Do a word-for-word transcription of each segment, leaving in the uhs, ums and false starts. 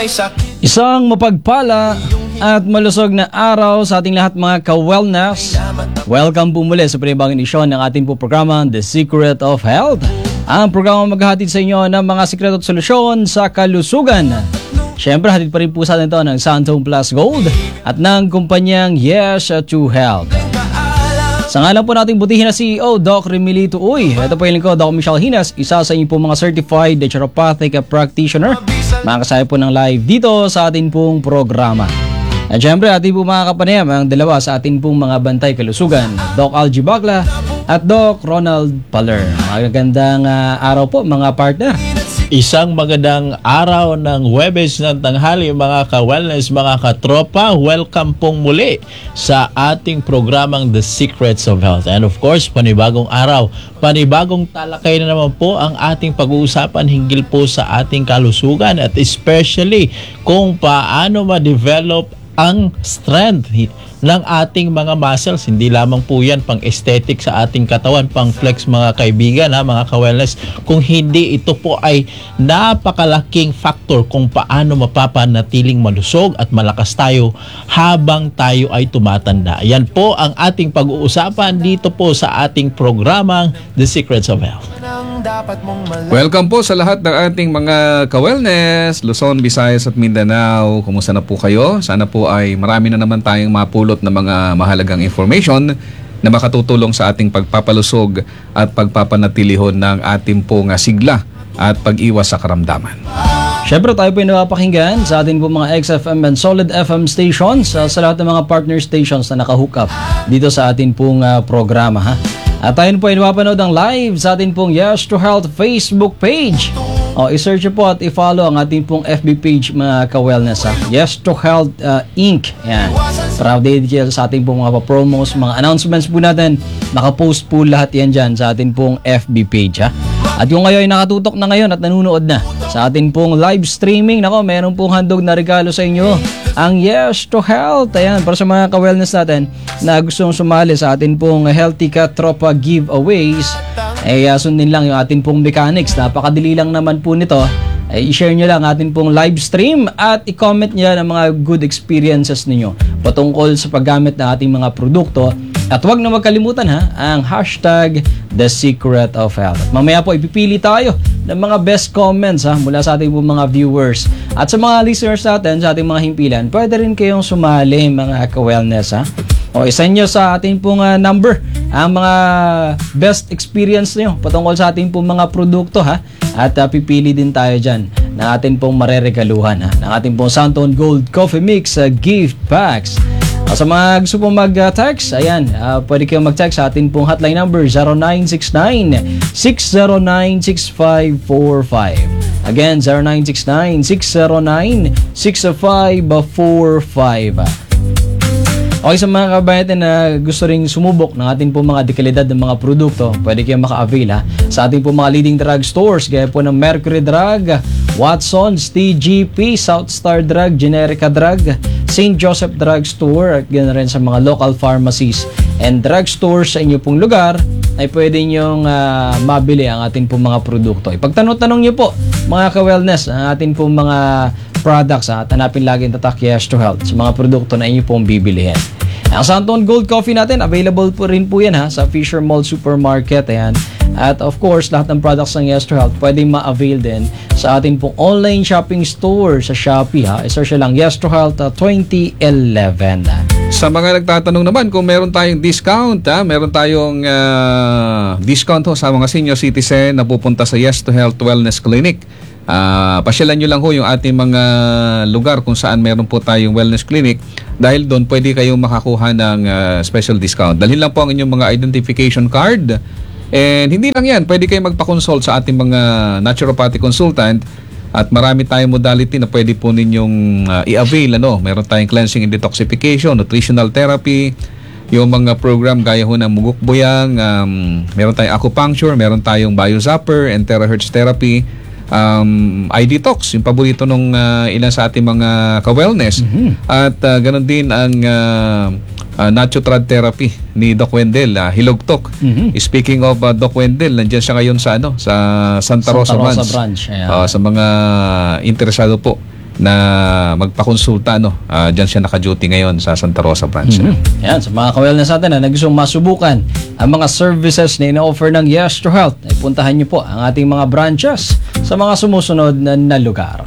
may sakit. Isang mapagpala at malusog na araw sa ating lahat mga ka-wellness. Welcome po muli sa panibagong edisyon ng ating po programa The Secret of Health. Ang programa maghahatid sa inyo ng mga sikreto at solusyon sa kalusugan. Siyempre, hatid pa rin po sa atin ito ng Santon Plus Gold at ng kumpanyang Yes to Health. Sa ngalan po nating butihin na C E O, Doc Remilito Uy. Ito po yung lingkod, Doc Michelle Hinas, isa sa inyo po mga certified naturopathic practitioner. Makakasaya po ng live dito sa atin pong programa. At syempre, ating po mga kapanayam ang dalawa sa atin pong mga bantay kalusugan, Doc Algie Bacla at Doc Ronald Paler. Magandang uh, araw po mga partner. Isang magandang araw ng Huwebes ng tanghali mga ka-wellness, mga katropa. Welcome pong muli sa ating programang The Secrets of Health. And of course, panibagong araw, panibagong talakay na naman po ang ating pag-uusapan hinggil po sa ating kalusugan at especially kung paano ma-develop ang strength ng ating mga muscles. Hindi lamang po yan pang aesthetic sa ating katawan, pang flex mga kaibigan, ha, mga ka-wellness. Kung hindi, ito po ay napakalaking factor kung paano mapapanatiling malusog at malakas tayo habang tayo ay tumatanda. Yan po ang ating pag-uusapan dito po sa ating programang The Secrets of Health. Welcome po sa lahat ng ating mga ka-wellness, Luzon, Visayas at Mindanao. Kumusta na po kayo? Sana po ay marami na naman tayong mapulot na mga mahalagang information na makatutulong sa ating pagpapalusog at pagpapanatiliho ng ating pong sigla at pag-iwas sa karamdaman. Siyempre tayo po ay napapakinggan sa ating po mga X F M and Solid F M stations uh, sa lahat ng mga partner stations na nakahook up dito sa ating pong uh, programa. Ha? At tayo po ay napapanood ang live sa ating pong Yes to Health Facebook page. O, i-search po at i-follow ang ating pong F B page mga ka-wellness. Ha? Yes to Health uh, Incorporated. Yan. Para update sa ating pong mga promos, mga announcements po natin. Nakapost po lahat yan dyan sa ating pong F B page. Ha? At kung kayo ay nakatutok na ngayon at nanonood na sa ating pong live streaming, nako, meron pong handog na regalo sa inyo. Ang Yes to Health. Ayan, para sa mga ka-wellness natin na gustong sumali sa ating pong Healthy Cat Tropa giveaways, ay uh, sundin lang yung ating pong mechanics. Napakadali lang naman po nito. Ay i-share nyo lang ating pong live stream at i-comment nyo ang mga good experiences ninyo patungkol sa paggamit ng ating mga produkto. At huwag na magkalimutan ha, ang hashtag The Secret of Health. At mamaya po ipipili tayo ng mga best comments ha, mula sa ating po mga viewers. At sa mga listeners natin, sa ating mga himpilan, pwede rin kayong sumali mga ka-wellness ha. O isend nyo sa ating pong uh, number ang mga best experience nyo patungkol sa ating pong mga produkto ha. At uh, pipili din tayo dyan ng ating pong mareregaluhan ha, ng ating pong Santon Gold Coffee Mix uh, gift packs. Uh, sa mga gusto pong mag-text, ayan, uh, pwede kayong mag-text sa ating pong hotline number zero nine six nine, six zero nine, six five four five. Again, zero nine six nine, six zero nine, six five four five. Okay, sa mga kabayan na gusto ring sumubok ng ating po mga dekalidad ng mga produkto, pwede kayong maka-avail ha, sa ating po mga leading drug stores, gaya po ng Mercury Drug, Watson's, T G P, Southstar Drug, Generica Drug, Saint Joseph Drug Store, at ganoon rin sa mga local pharmacies and drug stores sa inyo pong lugar, ay pwede nyong uh, mabili ang ating po mga produkto. Ipagtanong-tanong nyo po, mga ka-wellness, ang ating po mga products ha, at hanapin lagi ang tatak Yes to Health sa mga produkto na inyo pong bibilihin. Ang Santon Gold Coffee natin, available po rin po yan ha, sa Fisher Mall Supermarket. Ayan. At of course, lahat ng products ng Yes to Health pwedeng ma-avail din sa ating pong online shopping store sa Shopee. Ha. I-search lang Yes to Health uh, twenty eleven. Sa mga nagtatanong naman kung meron tayong discount, ha? Meron tayong uh, discount ho sa mga senior citizen na pupunta sa Yes to Health Wellness Clinic. Uh, pasyalan nyo lang ho yung ating mga lugar kung saan meron po tayong wellness clinic, dahil doon pwede kayong makakuha ng uh, special discount. Dalhin lang po ang inyong mga identification card, and hindi lang yan, pwede kayong magpa-consult sa ating mga naturopathic consultant, at marami tayong modality na pwede po ninyong uh, i-avail. Ano? Meron tayong cleansing and detoxification, nutritional therapy, yung mga program gaya ho ng mugukboyang, um, meron tayong acupuncture, meron tayong biozapper and terahertz therapy, um, I detox, yung paborito nung uh, ilan sa ating mga ka-wellness. Mm-hmm. At uh, ganoon din ang uh, uh, natural therapy ni Doc Wendell, uh, Hilogtok. Mm-hmm. Speaking of uh, Doc Wendell, nandiyan siya ngayon sa ano, sa Santa Rosa, Santa Rosa branch. branch. Yeah. Uh, sa mga interesado po na magpakonsulta, no? Uh, diyan siya naka-duty ngayon sa Santa Rosa branch. Mm-hmm. Yan, sa mga ka-wellness natin na nagustong masubukan ang mga services na ina-offer ng Yes to Health, ay puntahan niyo po ang ating mga branches sa mga sumusunod na, na lugar.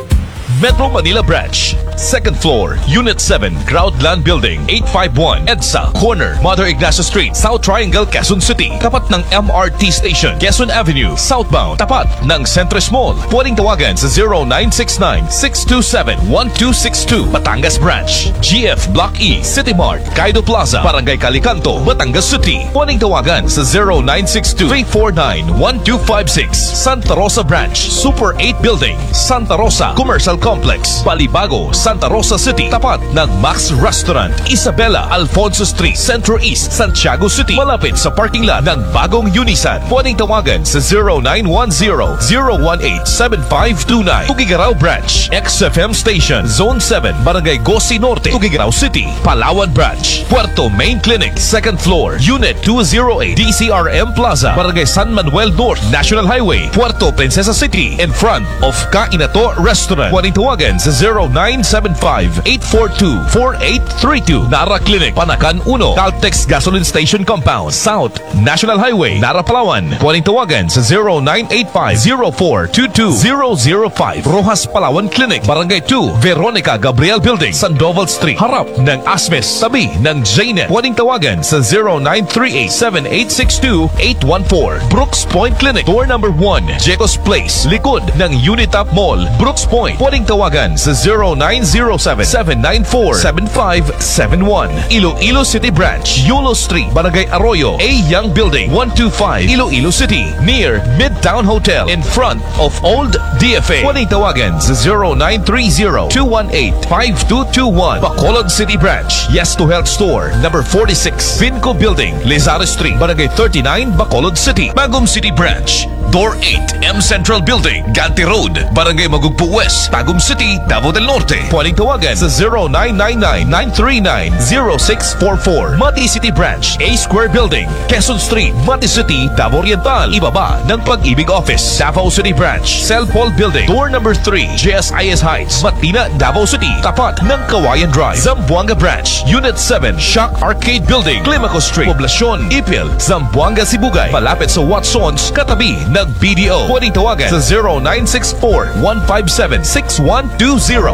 Metro Manila Branch, second floor, Unit seven, Groundland Building, eight five one, EDSA, corner, Mother Ignacio Street, South Triangle, Quezon City. Tapat ng M R T Station, Quezon Avenue, southbound. Tapat ng Centris Mall. Pwedeng tawagan sa zero nine six nine, six two seven, one two six two. Batangas Branch, G F Block E, City Mart, Kaido Plaza, Barangay Calicanto, Batangas City. Pwedeng tawagan sa zero nine six two, three four nine, one two five six. Santa Rosa Branch, Super eight Building, Santa Rosa Commercial Complex, Balibago, Santa Rosa City, tapat ng Max Restaurant, Isabela, Alfonso Street, Centro East, Santiago City, malapit sa parking lot ng bagong Unisan. Pwedeng tawagan sa zero nine one zero, zero one eight, seven five two nine. Tugigaraw Branch, X F M Station, Zone seven, Barangay Gosi Norte, Tugigaraw City, Palawan Branch, Puerto Main Clinic, second floor, Unit two oh eight, D C R M Plaza, Barangay San Manuel North, National Highway, Puerto Princesa City, in front of Kainato Restaurant. Pwedeng tawagan sa zero nine seven five, eight four two, four eight three two. Nara Clinic, Panakan one, Caltex Gasoline Station Compound, South National Highway, Nara, Palawan. Pwedeng tawagan sa zero nine eight five, zero four two two, zero zero five. Rojas Palawan Clinic, Barangay two, Veronica Gabriel Building, Sandoval Street, harap ng Asmes, tabi ng J N E T. Pwedeng tawagan sa zero nine three eight, seven eight six two, eight one four. Brooks Point Clinic, door number one, Jecos Place, likod ng Unitap Mall, Brooks Point. Pwedeng tawagan sa zero nine zero seven, seven nine four, seven five seven one. Iloilo City Branch, Yulo Street, Barangay Arroyo, A Young Building, one two five, Iloilo City, near Midtown Hotel, in front of Old D F A. Pwedeng tawagan sa zero nine three zero, two one eight, five two two one. Bacolod City Branch, Yes to Health Store, number forty-six, Vinco Building, Lizares Street, Barangay thirty-nine, Bacolod City. Bagum City Branch, Door eight, M Central Building, Ganti Road, Barangay Magugpo West, Tagum City, Davao del Norte. Pwedeng tawagan sa zero nine nine nine, nine three nine, zero six four four. Mati City Branch, A Square Building, Quezon Street, Mati City, Davao Oriental, ibaba ng Pag-ibig Office. Davao City Branch, Cell Paul Building, door number three, J S I S Heights, Matina, Davao City, tapat ng Kawayan Drive. Zamboanga Branch, Unit seven, Shock Arcade Building, Climaco Street, Poblacion, Ipil, Zamboanga, Sibugay, malapit sa Watsons, katabi ng B D O. Pwedeng tawagan sa zero nine six four, one five seven, six one two zero.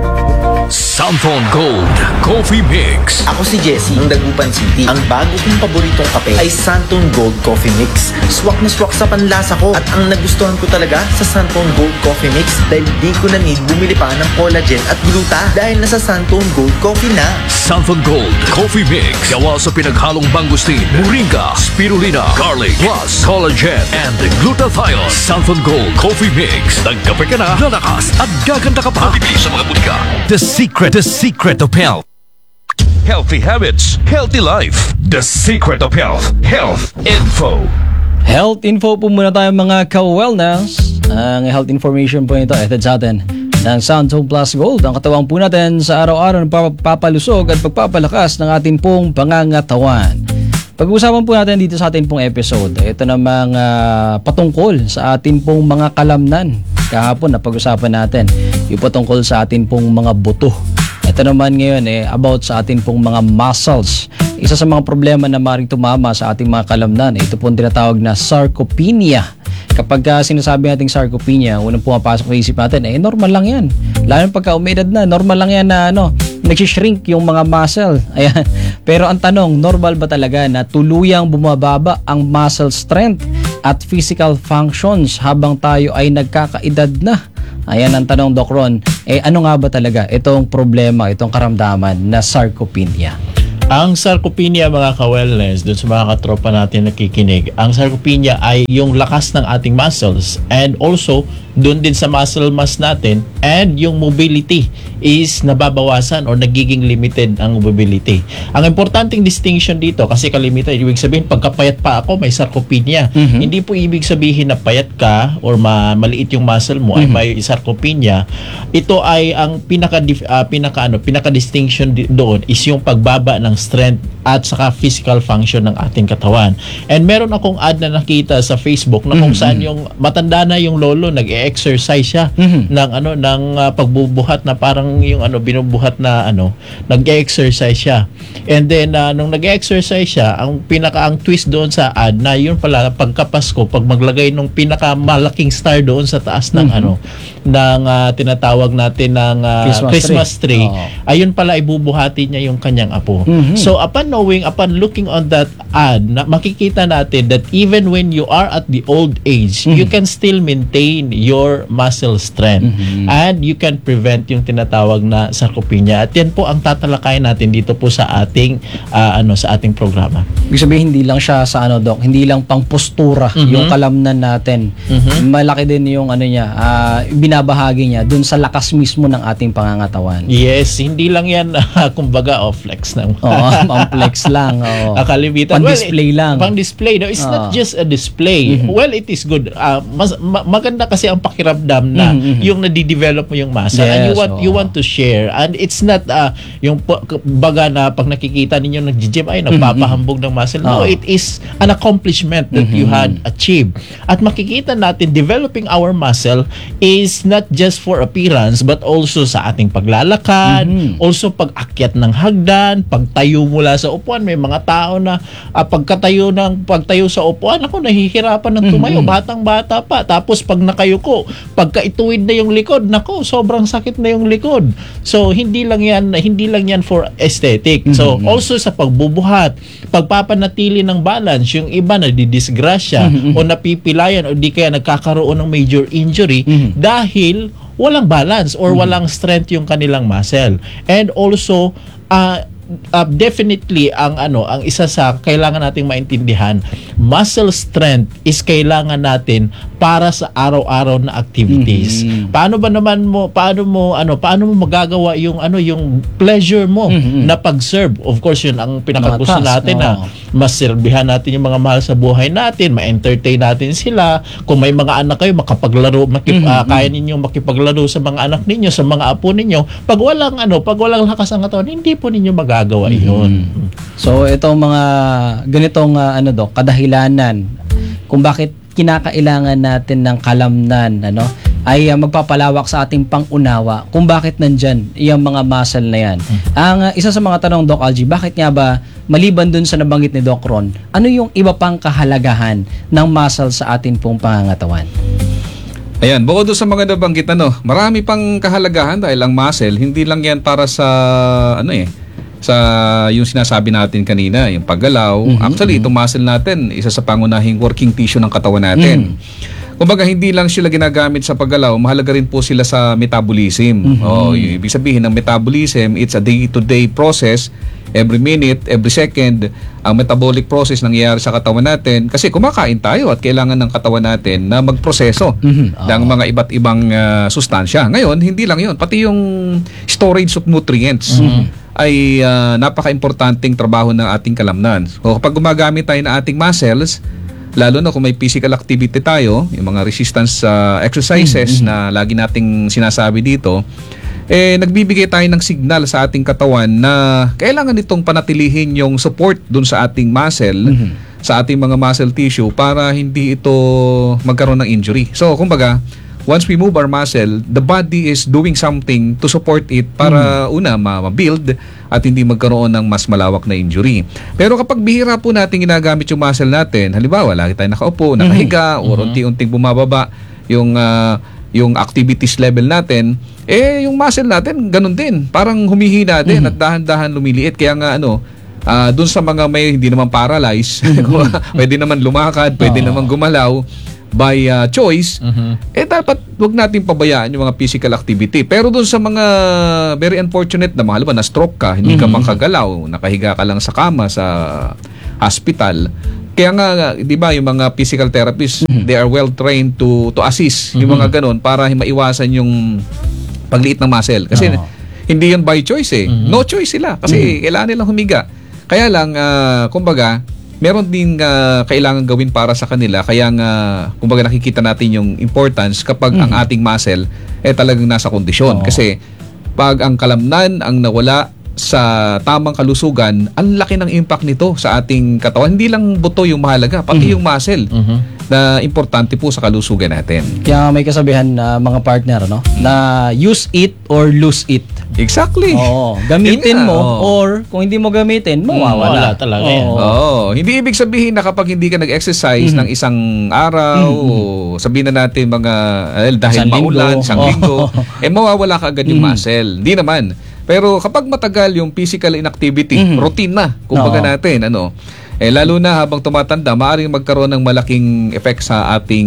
Samphon Gold Coffee Mix. Ako si Jesse ng Dagupan City. Ang bago kong paboritong kape ay Santon Gold Coffee Mix. Swak na swak sa panlasa ko at ang nagustuhan ko talaga sa Santon Gold Coffee Mix dahil di ko na need bumili pa ng collagen at gluta dahil nasa Santon Gold Coffee na. Samphon Gold Coffee Mix. Gawa sa pinaghalong mangustin, moringa, spirulina, garlic, plus collagen and glutathione. Samphon Gold Coffee Mix. Nagkape ka na, lalakas at gaganda ka pa. Bibili sa mga butika. The secret, the secret of health. Healthy habits, healthy life. The secret of health. Health info. Health info po muna tayo mga ka-wellness. Ang health information po ito, etad sa atin ng Santon Plus Gold. Ang katawang po natin sa araw-araw na papalusog at pagpapalakas ng ating pong pangangatawan. Pag-uusapan po natin dito sa ating pong episode, ito namang uh, patungkol sa ating pong mga kalamnan. Kahapon na pag-usapan natin yung patungkol sa ating pong mga buto. Ito naman ngayon eh, about sa ating pong mga muscles. Isa sa mga problema na maaaring tumama sa ating mga kalamnan, ito pong tinatawag na sarcopenia. Kapag uh, sinasabi nating sarcopenia, unang pumapasok sa isip natin, eh normal lang yan. Lalo pagka umedad na, normal lang yan na ano, nagsishrink yung mga muscle. Ayan. Pero ang tanong, normal ba talaga na tuluyang bumababa ang muscle strength at physical functions habang tayo ay nagkakaedad na? Ayan ang tanong, Doc Ron. Eh ano nga ba talaga itong problema, itong karamdaman na sarcopenia? Ang sarcopenia, mga ka-wellness, dun sa mga katropa natin nakikinig, ang sarcopenia ay yung lakas ng ating muscles and also dun din sa muscle mass natin, and yung mobility is nababawasan or nagiging limited ang mobility. Ang importanteng distinction dito, kasi kalimitan, ibig sabihin pagkapayat pa ako may sarcopenia. Mm-hmm. Hindi po ibig sabihin na payat ka or ma- maliit yung muscle mo mm-hmm. ay may sarcopenia. Ito ay ang pinaka uh, pinaka ano, pinaka distinction di- doon is yung pagbaba ng strength at saka physical function ng ating katawan. And meron akong ad na nakita sa Facebook na kung mm-hmm. saan yung matanda na yung lolo nag nag-exercise siya Mhm. ng ano ng ah, pagbubuhat na parang yung ano binubuhat na ano, nag-exercise siya. And then ah, nung nag-exercise siya, ang pinaka ang twist doon sa ad na yun pala pagkapasko, pag maglagay nung pinakamalaking star doon sa taas ng ano ng ah, tinatawag natin ng ah, Christmas Christmas, tree. tree, Oo. ayun pala ibubuhati niya yung kanyang apo. Mhm. So upon knowing, upon looking on that ad, na makikita natin that even when you are at the old age, you can still maintain your muscle strength and you can prevent yung tinatawag na sarcopenia. At yan po ang tatalakayin natin dito po sa ating ah, ano sa ating programa. Ibig sabihin, hindi lang siya sa ano, Doc, hindi lang pang postura yung kalamnan natin. Malaki din yung ano niya, ah, binabahagi niya dun sa lakas mismo ng ating pangangatawan. Yes, hindi lang yan ah, kumbaga off flex ng Oo, pang flex lang. Oo. Akalibitan. Pang-display lang. Pang-display. No, it's not Ah. just a display. Well, it is good. Ah, mas, ma- maganda kasi ang pakiramdam na yung nadidevelop mo yung muscle and you Yes, want you oo. want to share. And it's not ah, yung po- baga na pag nakikita ninyo nag-gym ay nagpapahambog ng muscle. No, Oo. it is an accomplishment that you had achieved. At makikita natin developing our muscle is not just for appearance but also sa ating paglalakad, also pag-akyat ng hagdan, pagtayo mula sa upuan. May mga tao na ah, pagkatayo ng pagtayo sa upuan, ako nahihirapan ng tumayo, batang-bata pa. Tapos pag nakayuko, pagka ituwid na yung likod, nako, sobrang sakit na yung likod. So hindi lang yan, hindi lang yan for aesthetic. So also sa pagbubuhat, pagpapanatili ng balance, yung iba na didisgrasya o napipilayan o di kaya nagkakaroon ng major injury dahil walang balance or walang strength yung kanilang muscle. And also uh, uh, definitely ang ano ang isa sa kailangan nating maintindihan, muscle strength is kailangan natin para sa araw-araw na activities. Paano ba naman mo paano mo ano paano mo magagawa yung ano yung pleasure mo na pag-serve? Of course yun ang pinakagusto Mga task, natin na oo. maserbihan natin yung mga mahal sa buhay natin, ma-entertain natin sila. Kung may mga anak kayo, makapaglaro, makip, ah, kaya ninyong makipaglaro sa mga anak ninyo, sa mga apo ninyo. Pag walang ano, pag walang lakas ang katawan, hindi po ninyo magagawa yun. So itong mga ganitong ah, ano, Doc, kadahilanan kung bakit kinakailangan natin ng kalamnan, ano, ay ah, magpapalawak sa ating pangunawa kung bakit nandyan yung mga muscle na yan. Ang ah, isa sa mga tanong, Doc Algie, bakit nga ba maliban dun sa nabanggit ni Doc Ron, ano yung iba pang kahalagahan ng muscle sa ating pong pangangatawan? Ayan, bukod doon sa mga nabanggit, ano, marami pang kahalagahan dahil ang muscle, hindi lang yan para sa, ano eh, sa yung sinasabi natin kanina, yung paggalaw. Actually, itong muscle natin, isa sa pangunahing working tissue ng katawan natin. Kumbaga, hindi lang sila ginagamit sa paggalaw, mahalaga rin po sila sa metabolism. Oh, yung ibig sabihin ng metabolism, it's a day-to-day process. Every minute, every second, ang metabolic process nangyayari sa katawan natin kasi kumakain tayo at kailangan ng katawan natin na magproseso ng mga iba't ibang uh, sustansya. Ngayon, hindi lang yun, pati yung storage of nutrients ay uh, napaka-importanting trabaho ng ating kalamnan. So, kapag gumagamit tayo ng ating muscles, lalo na kung may physical activity tayo, yung mga resistance uh, exercises na lagi nating sinasabi dito, eh nagbibigay tayo ng signal sa ating katawan na kailangan itong panatilihin yung support dun sa ating muscle, sa ating mga muscle tissue para hindi ito magkaroon ng injury. So, kumbaga, once we move our muscle, the body is doing something to support it para una, ma- ma-build at hindi magkaroon ng mas malawak na injury. Pero kapag bihira po natin ginagamit yung muscle natin, halimbawa, lagi tayo nakaupo, nakahiga, or unti-unting bumababa yung uh, yung activities level natin, eh yung muscle natin ganun din, parang humihina din at dahan-dahan lumiliit. Kaya nga ano, uh, dun sa mga may hindi naman paralyzed, pwede naman lumakad, pwede naman gumalaw by uh, choice, eh dapat wag natin pabayaan yung mga physical activity. Pero dun sa mga very unfortunate na mga, halimbawa na stroke ka, hindi ka makagalaw, nakahiga ka lang sa kama sa hospital. Kaya nga, di ba, yung mga physical therapists, they are well trained to to assist yung mga ganun para maiwasan yung pagliit ng muscle. Kasi Oo. hindi yun by choice eh. No choice sila kasi kailangan nilang humiga. Kaya lang, ah, kumbaga, meron din uh, kailangan gawin para sa kanila. Kaya nga, kumbaga nakikita natin yung importance kapag ang ating muscle eh talagang nasa kondisyon. Oo. Kasi pag ang kalamnan ang nawala sa tamang kalusugan, ang laki ng impact nito sa ating katawan. Hindi lang buto yung mahalaga, pati yung muscle. na importante po sa kalusugan natin. Kaya may kasabihan na mga partner, no? Na use it or lose it. Exactly. Oo. Gamitin Yun nga, mo oo. or kung hindi mo gamitin, mawawala. Wala talaga yan. Oo. Oo. Hindi ibig sabihin na kapag hindi ka nag-exercise ng isang araw, o sabihin na natin mga, eh, dahil Isang linggo. maulan, isang Oo. linggo, eh mawawala ka agad yung muscle. Hindi naman. Pero kapag matagal yung physical inactivity, routine na, kumbaga Oo. natin, ano, eh lalo na habang tumatanda, maaaring magkaroon ng malaking effect sa ating